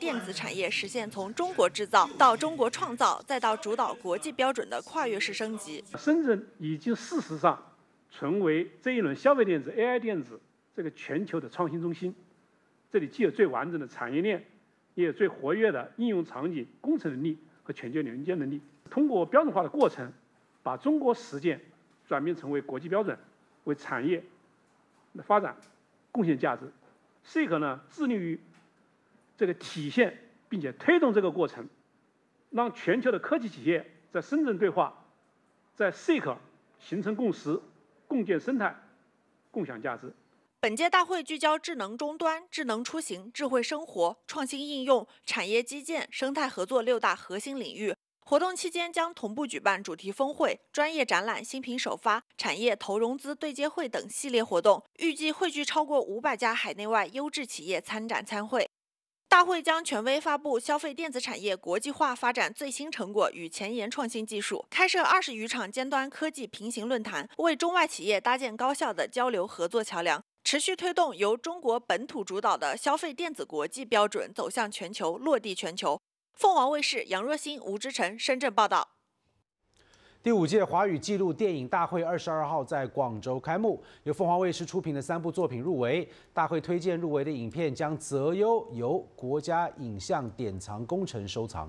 电子产业实现从中国制造到中国创造，再到主导国际标准的跨越式升级。 深圳已经事实上成为这一轮消费电子、AI 电子这个全球的创新中心。这里既有最完整的产业链，也有最活跃的应用场景、工程能力和全球连接能力。通过标准化的过程，把中国实践转变成为国际标准，为产业的发展贡献价值。SEEC 呢，致力于这个体现并且推动这个过程，让全球的科技企业在深圳对话，在 SEEC 形成共识，共建生态，共享价值。 本届大会聚焦智能终端、智能出行、智慧生活、创新应用、产业基建、生态合作6大核心领域。活动期间将同步举办主题峰会、专业展览、新品首发、产业投融资对接会等系列活动，预计汇聚超过500家海内外优质企业参展参会。大会将权威发布消费电子产业国际化发展最新成果与前沿创新技术，开设20余场尖端科技平行论坛，为中外企业搭建高效的交流合作桥梁，持续推动由中国本土主导的消费电子国际标准走向全球、落地全球。凤凰卫视杨若欣、吴之晨深圳报道。 第5届华语纪录电影大会22号在广州开幕，由凤凰卫视出品的3部作品入围。大会推荐入围的影片将择优由国家影像典藏工程收藏。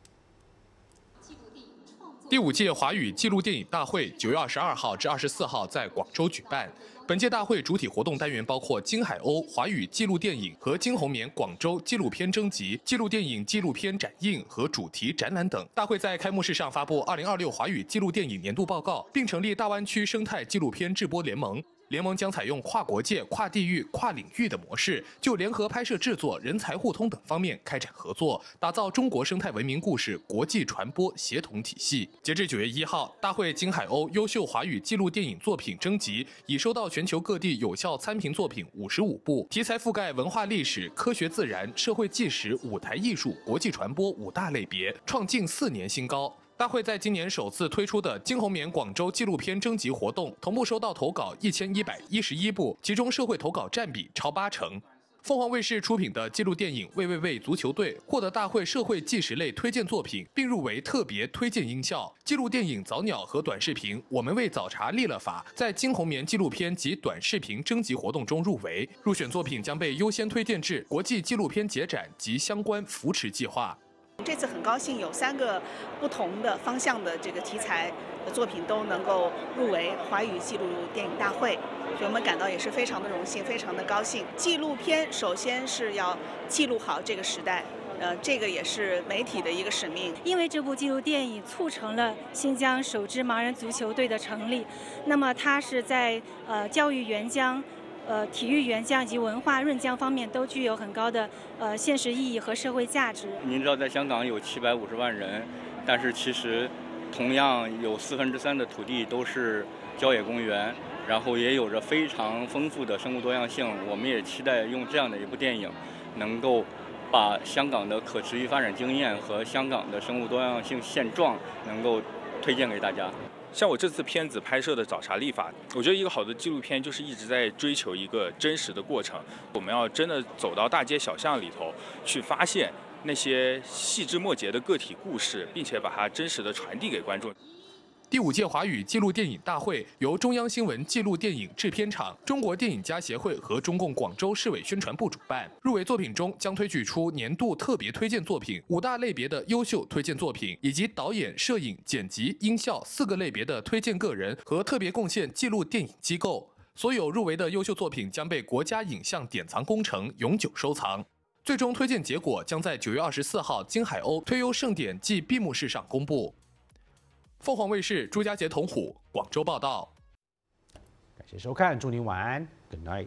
第5届华语纪录电影大会9月22号至24号在广州举办。本届大会主体活动单元包括金海鸥华语纪录电影和金红棉广州纪录片征集、纪录电影纪录片展映和主题展览等。大会在开幕式上发布2026华语纪录电影年度报告，并成立大湾区生态纪录片制播联盟。联盟将采用跨国界、跨地域、跨领域的模式，就联合拍摄制作、人才互通等方面开展合作，打造中国生态文明故事国际传播协同体系。截至9月1号，大会金海鸥优秀华语纪录电影作品征集已收到全球各地有效参评作品55部，题材覆盖文化历史、科学自然、社会纪实、舞台艺术、国际传播5大类别，创近4年新高。大会在今年首次推出的金红棉广州纪录片征集活动，同步收到投稿1111部，其中社会投稿占比超80%。凤凰卫视出品的纪录电影《喂喂喂足球队》获得大会社会纪实类推荐作品，并入围特别推荐音效。纪录电影《早鸟》和短视频《我们为早茶立了法》在金红棉纪录片及短视频征集活动中入围，入选作品将被优先推荐至国际纪录片节展及相关扶持计划。 这次很高兴有3个不同的方向的这个题材的作品都能够入围华语纪录电影大会，所以我们感到也是非常的荣幸，非常的高兴。纪录片首先是要记录好这个时代，这个也是媒体的一个使命。 因为这部纪录电影促成了新疆首支盲人足球队的成立，那么它是在教育援疆、体育援疆以及文化润疆方面都具有很高的现实意义和社会价值。 您知道，在香港有750万人，但是其实同样有3/4的土地都是郊野公园，然后也有着非常丰富的生物多样性。我们也期待用这样的一部电影，能够把香港的可持续发展经验和香港的生物多样性现状能够推荐给大家。 像我这次片子拍摄的《早茶立法》，我觉得一个好的纪录片就是一直在追求一个真实的过程。我们要真的走到大街小巷里头，去发现那些细枝末节的个体故事，并且把它真实的传递给观众。 第5届华语纪录电影大会由中央新闻纪录电影制片厂、中国电影家协会和中共广州市委宣传部主办。入围作品中将推举出年度特别推荐作品、5大类别的优秀推荐作品，以及导演、摄影、剪辑、音效4个类别的推荐个人和特别贡献纪录电影机构。所有入围的优秀作品将被国家影像典藏工程永久收藏。最终推荐结果将在9月24号金海鸥推优盛典暨闭幕式上公布。凤凰卫视朱家杰、童虎广州报道。 感谢收看，祝您晚安 ，Good night。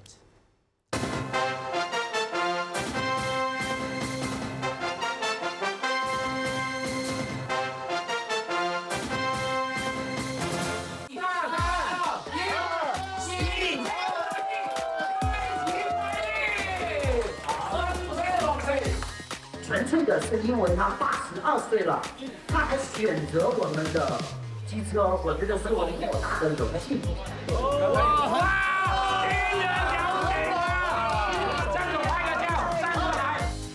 纯粹的是因为他82岁了，他还选择我们的机车，我觉得是我们莫大的荣幸。